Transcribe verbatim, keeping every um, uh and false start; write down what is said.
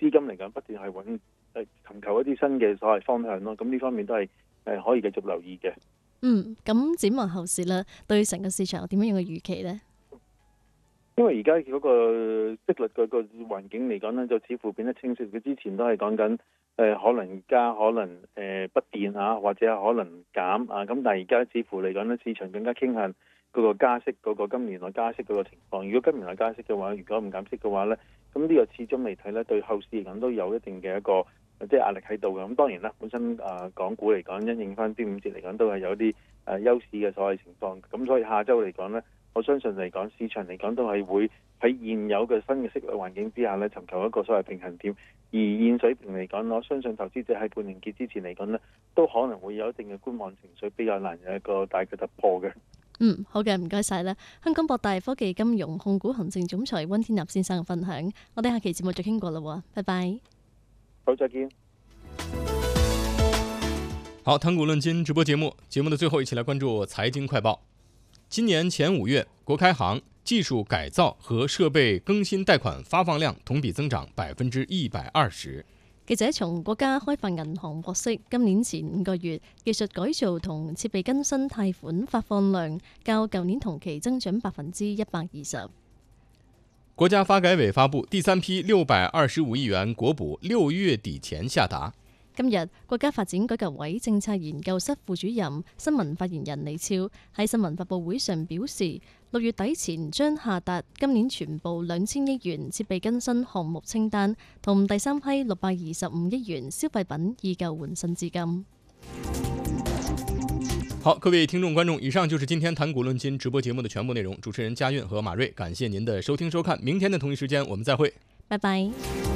資金嚟講不斷係揾誒尋求一啲新嘅所謂方向咯。咁呢方面都係誒可以繼續留意嘅。 嗯，咁展望後市啦，對成個市場有點樣嘅預期呢？ 因為而家嗰個息率嗰個環境嚟講呢，就似乎變得清晰。佢之前都係講緊誒可能加，可能誒、呃、不變啊，或者可能減啊。咁但係而家似乎嚟講呢，市場更加傾向嗰個加息嗰、嗰個今年內加息嗰個情況。如果今年內加息嘅話，如果唔減息嘅話呢，咁呢個始終嚟睇呢，對後市嚟講都有一定嘅一個即係壓力喺度嘅。咁當然啦，本身啊、呃、港股嚟講，因應翻端午節嚟講，都係有啲誒休市嘅所謂情況。咁所以下週嚟講呢，我相信嚟講，市場嚟講都係會喺現有嘅新嘅息率環境之下咧，尋求一個所謂平衡點。而現水平嚟講，我相信投資者喺半年結之前嚟講呢，都可能會有一定嘅觀望情緒，比較難有一個大嘅突破嘅。 嗯，好嘅，唔該晒啦。香港博大科技金融控股行政總裁溫天納先生嘅分享，我哋下期節目再傾過啦，拜拜。 好，再見。 好，談股論金直播節目，節目的最後，一起來關注財經快報。今年前五月，國開行技術改造和設備更新貸款發放量同比增長百分之一百二十。 記者從國家開發銀行獲悉，今年前五個月技術改造同設備更新貸款發放量較舊年同期增長百分之一百二十。 國家發改委發布第三批六百二十五億元國補，六月底前下達。 今日，國家發展改革委政策研究室副主任、新聞發言人李超喺新聞發佈會上表示，六月底前將下達今年全部兩千億元設備更新項目清單，同第三批六百二十五億元消費品以舊換新資金。 好，各位聽眾觀眾，以上就是今天談股論金直播節目的全部內容。主持人嘉韻和馬瑞，感謝您的收聽收看，明天的同一時間我們再會， 拜拜。